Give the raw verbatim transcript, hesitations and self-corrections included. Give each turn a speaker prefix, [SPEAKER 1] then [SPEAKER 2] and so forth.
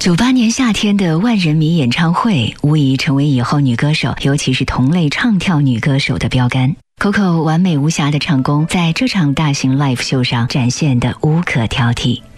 [SPEAKER 1] 九八年夏天的万人迷演唱会无疑成为以后女歌手，尤其是同类唱跳女歌手的标杆。Coco 完美无瑕的唱功在这场大型 live 秀上展现得无可挑剔。